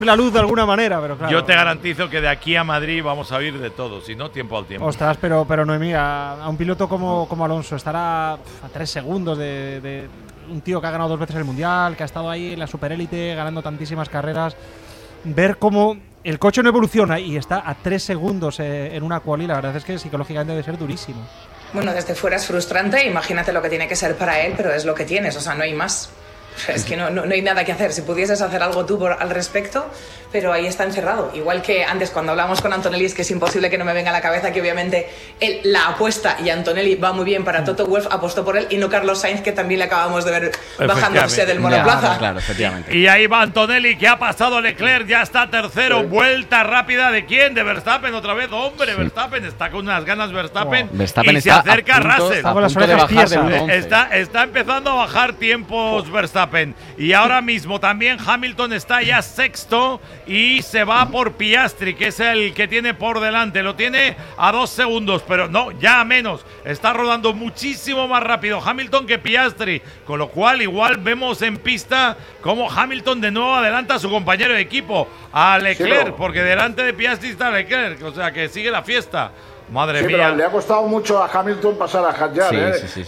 la luz de alguna manera, pero claro. Yo te garantizo que de aquí a Madrid vamos a oír de todo, si no, tiempo al tiempo. Ostras, pero Noemí, a un piloto como Alonso estará a 3 segundos de un tío que ha ganado 2 veces el Mundial, que ha estado ahí en la superélite ganando tantísimas carreras. Ver cómo el coche no evoluciona y está a 3 segundos en una quali, la verdad es que psicológicamente debe ser durísimo. Bueno, desde fuera es frustrante, imagínate lo que tiene que ser para él, pero es lo que tienes, o sea, no hay más. Es que no hay nada que hacer. Si pudieses hacer algo tú al respecto, pero ahí está encerrado. Igual que antes cuando hablamos con Antonelli, es que es imposible que no me venga a la cabeza que obviamente él la apuesta y Antonelli va muy bien para Toto Wolff, apostó por él y no Carlos Sainz, que también le acabamos de ver bajándose del monoplaza. Claro, efectivamente. Y ahí va Antonelli, que ha pasado Leclerc, ya está tercero. Vuelta rápida ¿de quién? De Verstappen otra vez. Hombre, Verstappen está con unas ganas Verstappen Verstappen y se acerca a punto, Russell. a punto de bajar del 11. Está empezando a bajar tiempos Verstappen. Y ahora mismo también Hamilton está ya sexto y se va por Piastri, que es el que tiene por delante. Lo tiene a 2 segundos, pero no, ya a menos. Está rodando muchísimo más rápido Hamilton que Piastri, con lo cual igual vemos en pista cómo Hamilton de nuevo adelanta a su compañero de equipo, a Leclerc, porque delante de Piastri está Leclerc, o sea que sigue la fiesta. Madre mía. Pero le ha costado mucho a Hamilton pasar a Hadjar. Sí.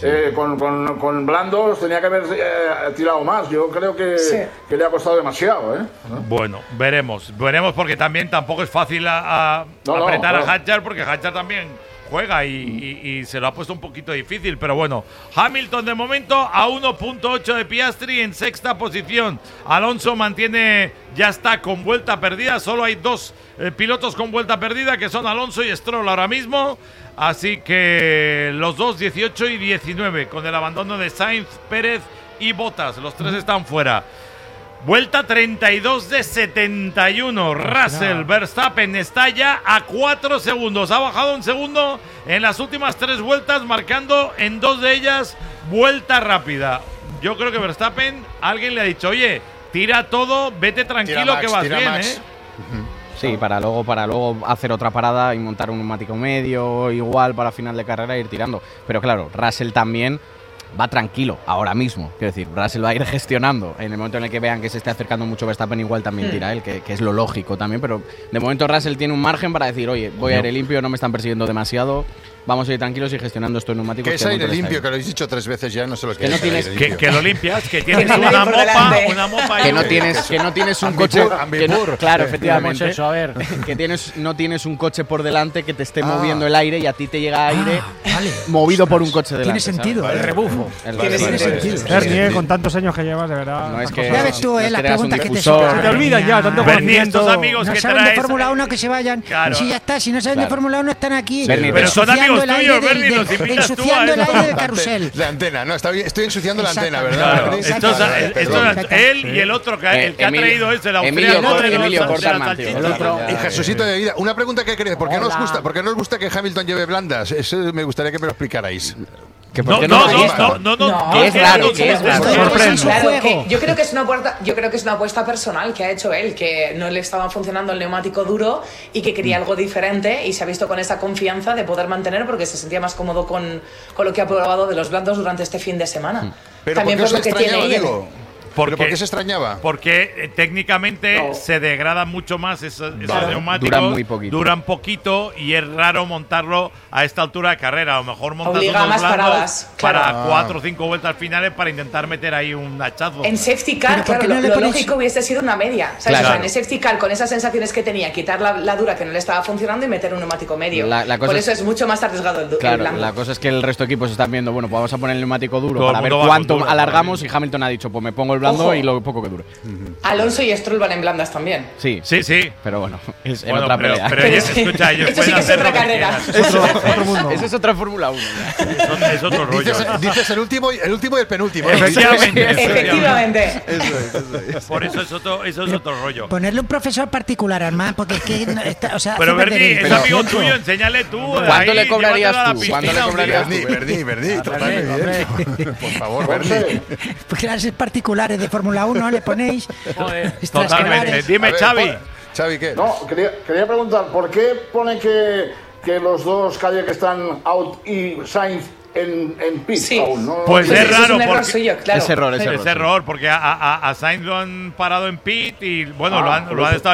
Con blandos tenía que haber tirado más. Yo creo que le ha costado demasiado. Bueno, veremos porque también tampoco es fácil apretar a Hadjar, porque Hadjar también juega y se lo ha puesto un poquito difícil, pero bueno, Hamilton de momento a 1.8 de Piastri en sexta posición. Alonso ya está con vuelta perdida, solo hay 2 pilotos con vuelta perdida, que son Alonso y Stroll ahora mismo, así que los dos 18 y 19, con el abandono de Sainz, Pérez y Bottas, los 3 están fuera. Vuelta 32 de 71. Russell, Verstappen está ya a 4 segundos. Ha bajado 1 segundo en las últimas 3 vueltas, marcando en 2 de ellas vuelta rápida. Yo creo que Verstappen, alguien le ha dicho, oye, tira todo, vete tranquilo, Max, que vas bien, Max. Sí, para luego hacer otra parada y montar un neumático medio, igual para final de carrera, ir tirando. Pero claro, Russell también va tranquilo ahora mismo. Quiero decir, Russell va a ir gestionando. En el momento en el que vean que se esté acercando mucho Verstappen, igual también tira él, que es lo lógico también. Pero de momento Russell tiene un margen para decir, oye, voy a aire limpio, no me están persiguiendo demasiado. Vamos a ir tranquilos y gestionando estos neumáticos. ¿Qué es aire limpio? Que lo habéis dicho 3 veces ya, no sé lo que es. No tienes, que lo limpias, que tienes una mopa que no tienes un coche. Claro, efectivamente. Eso, a ver. Que no tienes un coche por delante que te esté moviendo el aire y a ti te llega aire movido por un coche delante. Tiene sentido. ¿sabes? El rebufo. Tiene sentido. Bernie, con tantos años que llevas, de verdad. No es que ya ves tú, las preguntas que te se te olvidan ya, tanto conocimiento. Estos amigos no que saben traes, de Fórmula 1 que se vayan. Claro. Y si ya está, si no saben de Fórmula 1 están aquí. Bernie, pero son amigos tuyos, Bernie. Ensuciando el aire del carrusel. La antena, no, estoy ensuciando la antena, Claro. ¿verdad? Esto es él y el otro, el que ha traído es el austriaco. Emilio Cortarman, tío. Y Jesucito de vida. Una pregunta que queréis, ¿por qué no os gusta que Hamilton lleve blandas? Eso me gustaría que me lo explicarais. No, es raro. Yo creo que es una apuesta personal que ha hecho él, que no le estaba funcionando el neumático duro y que quería algo diferente, y se ha visto con esa confianza de poder mantener, porque se sentía más cómodo con lo que ha probado de los blandos durante este fin de semana. Pero también ¿por qué por lo que tiene digo? ¿Pero por qué se extrañaba? Porque técnicamente se degradan mucho más esos neumáticos. Duran muy poquito. Duran poquito y es raro montarlo a esta altura de carrera. A lo mejor montas Obliga unos más blandos paradas, para 4 o 5 vueltas finales para intentar meter ahí un hachazo. En safety car, claro, lo lógico hubiese sido una media. ¿Sabes? Claro. O sea, en safety car, con esas sensaciones que tenía, quitar la dura que no le estaba funcionando y meter un neumático medio. Por eso es mucho más arriesgado el blanco. La cosa es que el resto de equipos están viendo, bueno, pues vamos a poner el neumático duro Todo para ver cuánto alargamos, y Hamilton ha dicho, pues me pongo el blando y lo poco que dure. Alonso y Stroll van en blandas también. Sí. Pero bueno, es en otra pelea. Pero escucha, ellos eso sí pueden que es hacer otra lo que carrera. quieran. Esa es otra Fórmula 1. Es otro rollo. Dices el último y el penúltimo. Efectivamente. Eso es. Por eso es otro rollo. Ponerle un profesor particular, Armand, porque es que pero Bernie, es amigo tuyo, enséñale tú. ¿Cuánto le cobrarías tú? Bernie, totalmente bien. Por favor, Bernie. Pues clases particulares de Fórmula 1 le ponéis. Totalmente. Dime, Xavi. Xavi, ¿qué? No, quería preguntar, ¿por qué pone que que los dos calle que están out y Sainz en pit Sí. aún, ¿no? Pues es raro es un error porque suyo, claro. Es error, es error porque a Sainz lo han parado en pit y bueno, lo han estado